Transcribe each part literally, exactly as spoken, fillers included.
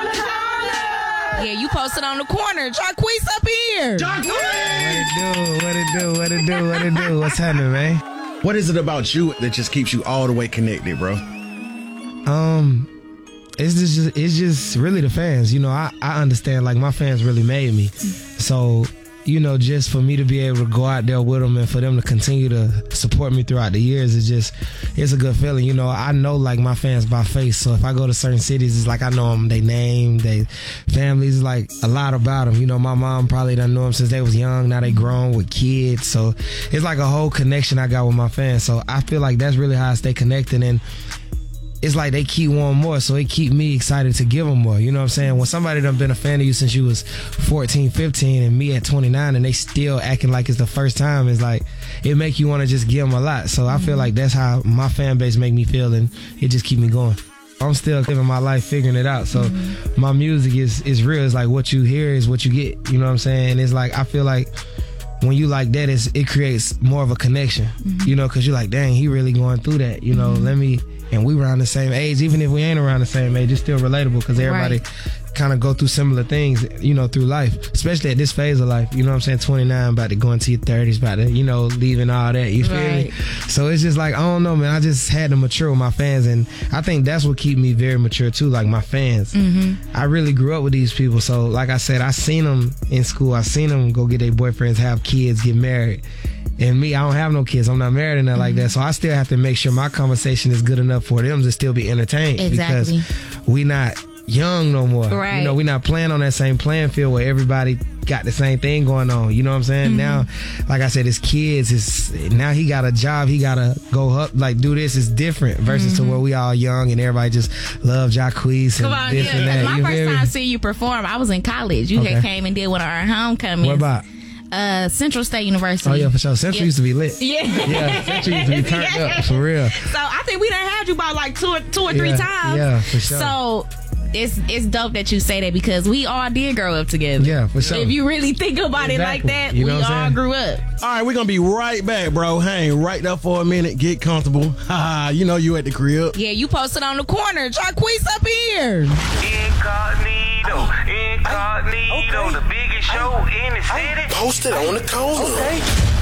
on the corner. Yeah, you posted on the corner. Jacquees up here. Jacquees! What it do? What it do? What it do? What it do? What's happening, man? What is it about you that just keeps you all the way connected, bro? Um, it's just it's just really the fans. You know, I, I understand, like, my fans really made me. So, you know, just for me to be able to go out there with them and for them to continue to support me throughout the years, it's just, it's a good feeling. You know, I know, like, my fans by face. So if I go to certain cities, it's like I know them, they name, they families, like, a lot about them. You know, my mom probably done know them since they was young. Now they grown with kids. So it's like a whole connection I got with my fans. So I feel like that's really how I stay connected. And it's like they keep wanting more, so it keep me excited to give them more. You know what I'm saying? When somebody done been a fan of you since you was fourteen, fifteen, and me at twenty-nine, and they still acting like it's the first time, it's like, it make you want to just give them a lot. So I feel like that's how my fan base make me feel, and it just keep me going. I'm still living my life, figuring it out. So mm-hmm. my music is, is real. It's like what you hear is what you get. You know what I'm saying? It's like, I feel like when you like that, it's, it creates more of a connection, mm-hmm. you know, because you're like, dang, he really going through that. You know, mm-hmm. let me... And we around the same age, even if we ain't around the same age, it's still relatable because everybody right. kind of go through similar things, you know, through life, especially at this phase of life. You know what I'm saying? twenty-nine, about to go into your thirties, about to, you know, leaving all that. You feel right. me? So it's just like, I don't know, man. I just had to mature with my fans, and I think that's what keep me very mature too, like my fans. Mm-hmm. I really grew up with these people. So like I said, I seen them in school. I seen them go get their boyfriends, have kids, get married. And me, I don't have no kids. I'm not married or nothing mm-hmm. like that. So I still have to make sure my conversation is good enough for them to still be entertained. Exactly. Because we not young no more. Right. You know, we not playing on that same playing field where everybody got the same thing going on. You know what I'm saying? Mm-hmm. Now, like I said, it's kids. It's now he got a job. He got to go up, like do this. It's different versus mm-hmm. to where we all young and everybody just love Jacquees and on, this yeah. and that. My you first time seeing you perform, I was in college. You okay. had came and did one of our homecomings. What about? Uh, Central State University. Oh yeah, for sure. Central yeah. used to be lit. Yeah, yeah. Central used to be turned yeah. up for real. So I think we done had you about like two or two or yeah. three times. Yeah, for sure. So it's it's dope that you say that because we all did grow up together. Yeah, for sure. If you really think about exactly. it like that, you know we all saying? grew up. All right, we're gonna be right back, bro. Hang right there for a minute. Get comfortable. Haha, you know you at the crib. Yeah, you posted on the corner. Jacquees up here. Incognito, incognito, okay. the biggest show in the city. Posted on the corner. Okay.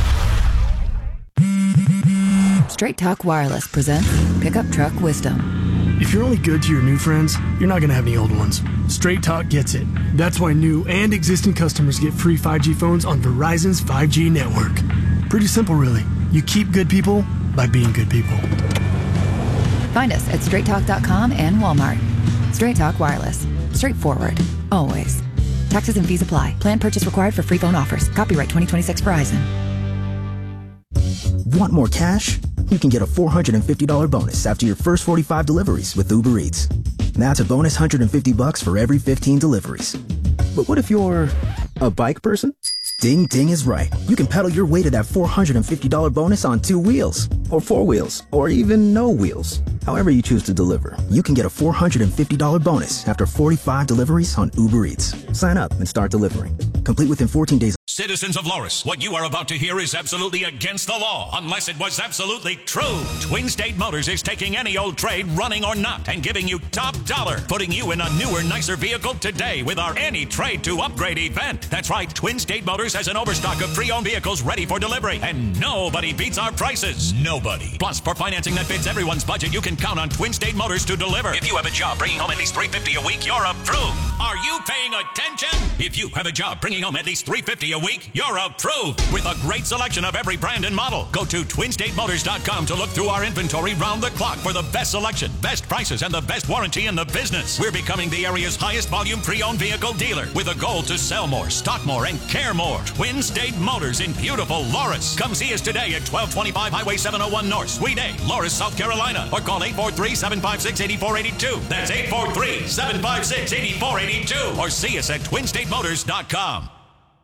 Straight Talk Wireless presents Pickup Truck Wisdom. If you're only good to your new friends, you're not going to have any old ones. Straight Talk gets it. That's why new and existing customers get free five G phones on Verizon's five G network. Pretty simple, really. You keep good people by being good people. Find us at straight talk dot com and Walmart. Straight Talk Wireless. Straightforward. Always. Taxes and fees apply. Plan purchase required for free phone offers. Copyright twenty twenty-six Verizon. Want more cash? You can get a four hundred fifty dollars bonus after your first forty-five deliveries with Uber Eats. That's a bonus one hundred fifty bucks for every fifteen deliveries. But what if you're a bike person? Ding Ding is right. You can pedal your way to that four hundred fifty dollars bonus on two wheels, or four wheels, or even no wheels. However you choose to deliver, you can get a four hundred fifty dollars bonus after forty-five deliveries on Uber Eats. Sign up and start delivering. Complete within fourteen days. Citizens of Loris, what you are about to hear is absolutely against the law, unless it was absolutely true. Twin State Motors is taking any old trade, running or not, and giving you top dollar, putting you in a newer, nicer vehicle today with our Any Trade to Upgrade event. That's right, Twin State Motors has an overstock of pre-owned vehicles ready for delivery, and nobody beats our prices. Nobody. Plus, for financing that fits everyone's budget, you can count on Twin State Motors to deliver. If you have a job bringing home at least three hundred fifty dollars a week, you're approved. Are you paying attention? If you have a job bringing home at least three hundred fifty dollars a week, you're approved. With a great selection of every brand and model. Go to twin state motors dot com to look through our inventory round the clock for the best selection, best prices, and the best warranty in the business. We're becoming the area's highest volume pre-owned vehicle dealer with a goal to sell more, stock more, and care more. Twin State Motors in beautiful Loris. Come see us today at twelve twenty-five Highway seven oh one North, Suite A, Loris, South Carolina, or call eight four three, seven five six, eight four eight two. That's eight four three, seven five six, eight four eight two. Or see us at twin state motors dot com.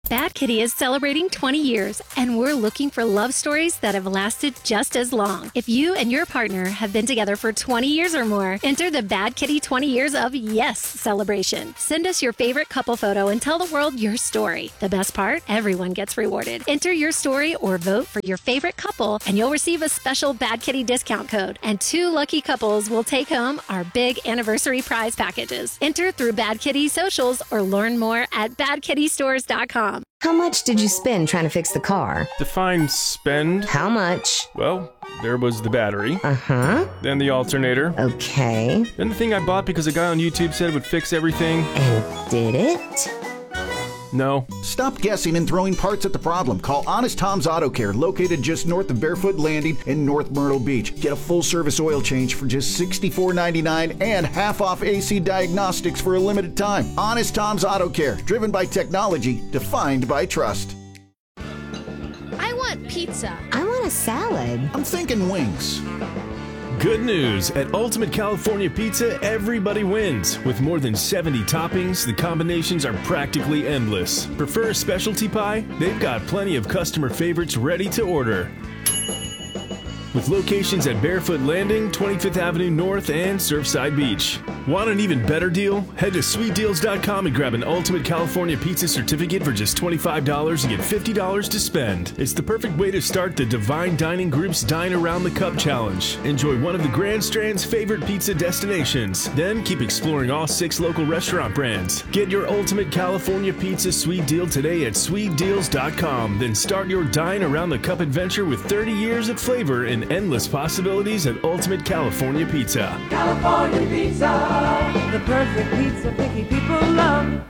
Bad Kitty is celebrating twenty years, and we're looking for love stories that have lasted just as long. If you and your partner have been together for twenty years or more, enter the Bad Kitty twenty Years of Yes celebration. Send us your favorite couple photo and tell the world your story. The best part? Everyone gets rewarded. Enter your story or vote for your favorite couple, and you'll receive a special Bad Kitty discount code. And two lucky couples will take home our big anniversary prize packages. Enter through Bad Kitty socials or learn more at bad kitty stores dot com. How much did you spend trying to fix the car? Define spend. How much? Well, there was the battery. Uh-huh. Then the alternator. Okay. Then the thing I bought because a guy on YouTube said it would fix everything. And did it? No. Stop guessing and throwing parts at the problem. Call Honest Tom's Auto Care, located just north of Barefoot Landing in North Myrtle Beach. Get a full-service oil change for just sixty-four ninety-nine and half off A C diagnostics for a limited time. Honest Tom's Auto Care, driven by technology, defined by trust. I want pizza. I want a salad. I'm thinking wings. Good news! At Ultimate California Pizza, everybody wins. With more than seventy toppings, the combinations are practically endless. Prefer a specialty pie? They've got plenty of customer favorites ready to order. With locations at Barefoot Landing, twenty-fifth Avenue North, and Surfside Beach. Want an even better deal? Head to sweet deals dot com and grab an Ultimate California Pizza certificate for just twenty-five dollars and get fifty dollars to spend. It's the perfect way to start the Divine Dining Group's Dine Around the Cup Challenge. Enjoy one of the Grand Strand's favorite pizza destinations. Then keep exploring all six local restaurant brands. Get your Ultimate California Pizza sweet deal today at sweet deals dot com. Then start your Dine Around the Cup adventure with thirty years of flavor and endless possibilities at Ultimate California Pizza. California Pizza, the perfect pizza picky people love.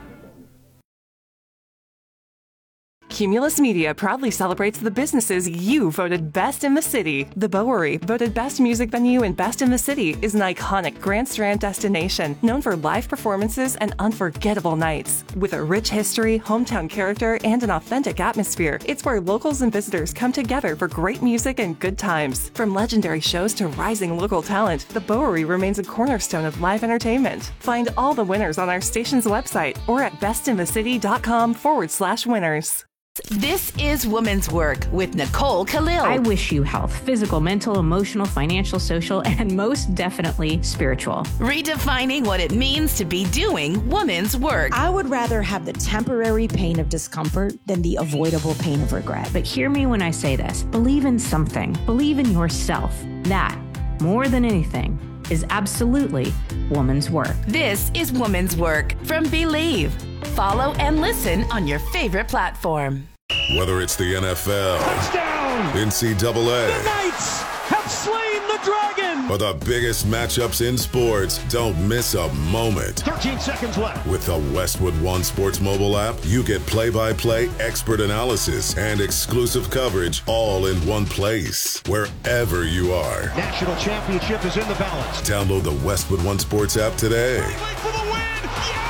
Cumulus Media proudly celebrates the businesses you voted best in the city. The Bowery, voted best music venue and best in the city, is an iconic Grand Strand destination known for live performances and unforgettable nights. With a rich history, hometown character, and an authentic atmosphere, it's where locals and visitors come together for great music and good times. From legendary shows to rising local talent, the Bowery remains a cornerstone of live entertainment. Find all the winners on our station's website or at bestinthecity.com forward slash winners. This is Woman's Work with Nicole Khalil. I wish you health, physical, mental, emotional, financial, social, and most definitely spiritual. Redefining what it means to be doing woman's work. I would rather have the temporary pain of discomfort than the avoidable pain of regret. But hear me when I say this. Believe in something. Believe in yourself. That, more than anything, is absolutely woman's work. This is Woman's Work from Believe. Follow and listen on your favorite platform. Whether it's the N F L, touchdown, N C double A, the Knights have slain the dragon, or the biggest matchups in sports, don't miss a moment. thirteen seconds left. With the Westwood One Sports mobile app, you get play-by-play expert analysis and exclusive coverage all in one place, wherever you are. National championship is in the balance. Download the Westwood One Sports app today. For the win. Yeah!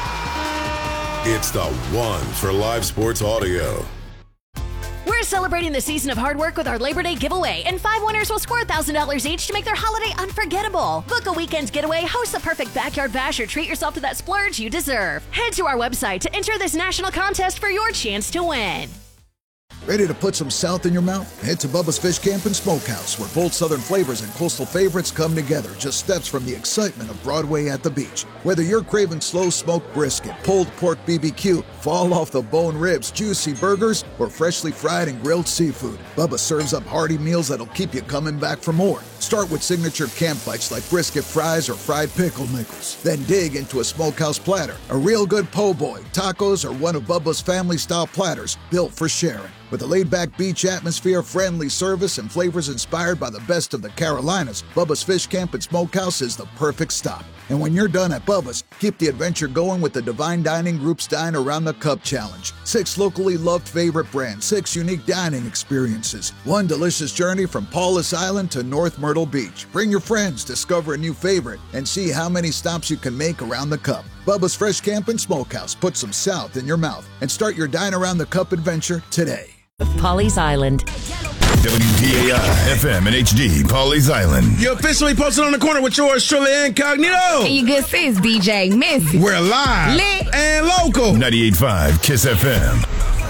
It's the one for live sports audio. We're celebrating the season of hard work with our Labor Day giveaway, and five winners will score one thousand dollars each to make their holiday unforgettable. Book a weekend's getaway, host the perfect backyard bash, or treat yourself to that splurge you deserve. Head to our website to enter this national contest for your chance to win. Ready to put some South in your mouth? Head to Bubba's Fish Camp and Smokehouse, where bold Southern flavors and coastal favorites come together, just steps from the excitement of Broadway at the beach. Whether you're craving slow-smoked brisket, pulled pork B B Q, fall-off-the-bone ribs, juicy burgers, or freshly fried and grilled seafood, Bubba serves up hearty meals that'll keep you coming back for more. Start with signature camp bites like brisket fries or fried pickle nickels. Then dig into a smokehouse platter, a real good po' boy, tacos, or one of Bubba's family-style platters built for sharing. With a laid-back beach atmosphere, friendly service, and flavors inspired by the best of the Carolinas, Bubba's Fish Camp and Smokehouse is the perfect stop. And when you're done at Bubba's, keep the adventure going with the Divine Dining Group's Dine Around the Cup Challenge. Six locally loved favorite brands, six unique dining experiences, one delicious journey from Paulus Island to North Myrtle Beach. Bring your friends, discover a new favorite, and see how many stops you can make around the Cup. Bubba's Fresh Camp and Smokehouse. Put some South in your mouth and start your Dine Around the Cup adventure today. Pawleys Island. W D A I F M and H D, Pawleys Island. You're officially posted on the corner with yours truly, Incognito. And you good sis, D J Missy. We're live lit and local. ninety-eight point five Kiss F M.